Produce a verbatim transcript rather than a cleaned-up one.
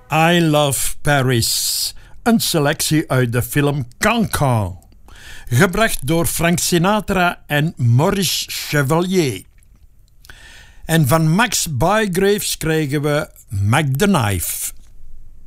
I Love Paris, een selectie uit de film Cancan, gebracht door Frank Sinatra en Maurice Chevalier. En van Max Bygraves krijgen we Mac the Knife.